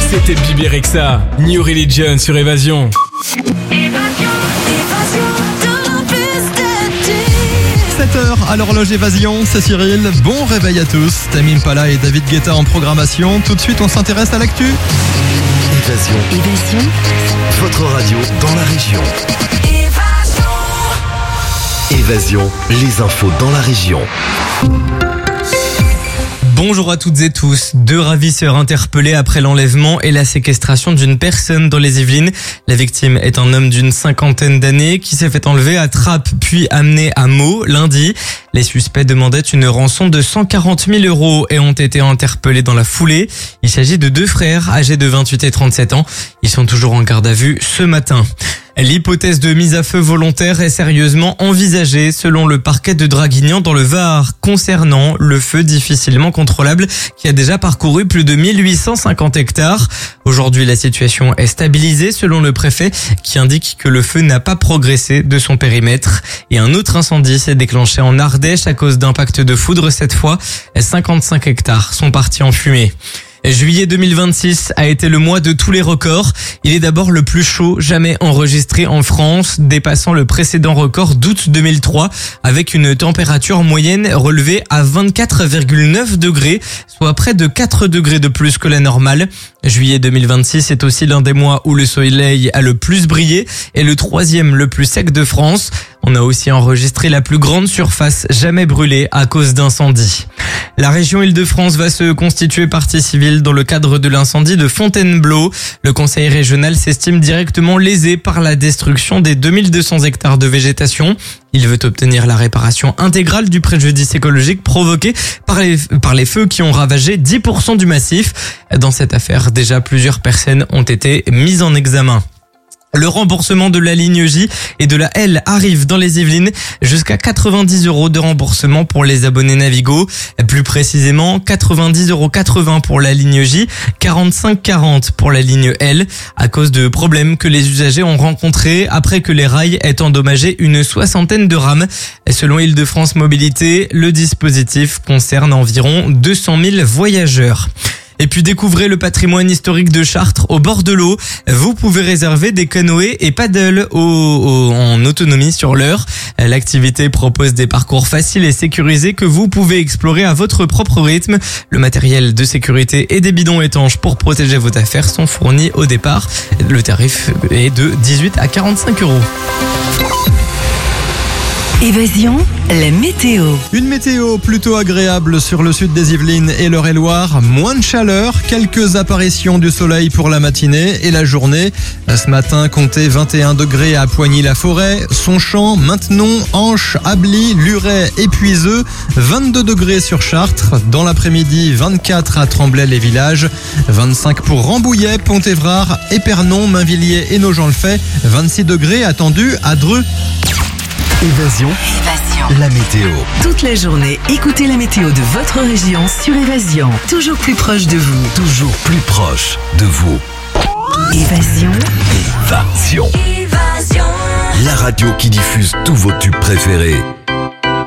C'était Bibi Rexha, New Religion sur Évasion. 7h à l'horloge Évasion, c'est Cyril. Bon réveil à tous. Tame Impala et David Guetta en programmation. Tout de suite, on s'intéresse à l'actu. Évasion. Votre radio dans la région. Évasion, les infos dans la région. Bonjour à toutes et tous. 2 ravisseurs interpellés après l'enlèvement et la séquestration d'une personne dans les Yvelines. La victime est un homme d'une 50aine d'années qui s'est fait enlever à Trappes puis amené à Meaux lundi. Les suspects demandaient une rançon de 140 000 € et ont été interpellés dans la foulée. Il s'agit de 2 frères âgés de 28 et 37 ans. Ils sont toujours en garde à vue ce matin. L'hypothèse de mise à feu volontaire est sérieusement envisagée selon le parquet de Draguignan dans le Var concernant le feu difficilement contrôlable qui a déjà parcouru plus de 1850 hectares. Aujourd'hui, la situation est stabilisée selon le préfet qui indique que le feu n'a pas progressé de son périmètre. Et un autre incendie s'est déclenché en Ardèche à cause d'impact de foudre cette fois. 55 hectares sont partis en fumée. Juillet 2026 a été le mois de tous les records. Il est d'abord le plus chaud jamais enregistré en France, dépassant le précédent record d'août 2003 avec une température moyenne relevée à 24,9 degrés, soit près de 4 degrés de plus que la normale. Juillet 2026 est aussi l'un des mois où le soleil a le plus brillé et le 3e le plus sec de France. On a aussi enregistré la plus grande surface jamais brûlée à cause d'incendies. La région Île-de-France va se constituer partie civile dans le cadre de l'incendie de Fontainebleau. Le conseil régional s'estime directement lésé par la destruction des 2200 hectares de végétation. Il veut obtenir la réparation intégrale du préjudice écologique provoqué par les feux qui ont ravagé 10% du massif. Dans cette affaire, déjà plusieurs personnes ont été mises en examen. Le remboursement de la ligne J et de la L arrive dans les Yvelines, jusqu'à 90 € de remboursement pour les abonnés Navigo. Plus précisément, 90,80 € pour la ligne J, 45,40 € pour la ligne L, à cause de problèmes que les usagers ont rencontrés après que les rails aient endommagé une 60aine de rames. Selon Île-de-France Mobilité, le dispositif concerne environ 200 000 voyageurs. Et puis découvrez le patrimoine historique de Chartres au bord de l'eau. Vous pouvez réserver des canoës et paddles en autonomie sur l'heure. L'activité propose des parcours faciles et sécurisés que vous pouvez explorer à votre propre rythme. Le matériel de sécurité et des bidons étanches pour protéger vos affaires sont fournis au départ. Le tarif est de 18 à 45 €. Évasion, la météo. Une météo plutôt agréable sur le sud des Yvelines et l'Eure-et-Loire. Moins de chaleur, quelques apparitions du soleil pour la matinée et la journée. Ce matin, comptez 21 degrés à Poigny-la-Forêt, Sonchamp, Maintenon, Anche, Ably, Luret et Puiseux. 22 degrés sur Chartres. Dans l'après-midi, 24 à Tremblay-les-Villages. 25 pour Rambouillet, Pont-Évrard, Épernon, Mainvilliers et Nogent-le-Fait. 26 degrés attendus à Dreux. Évasion, la météo. Toute la journée, écoutez la météo de votre région sur Évasion. Toujours plus proche de vous. Toujours plus proche de vous. Évasion. Évasion. La radio qui diffuse tous vos tubes préférés.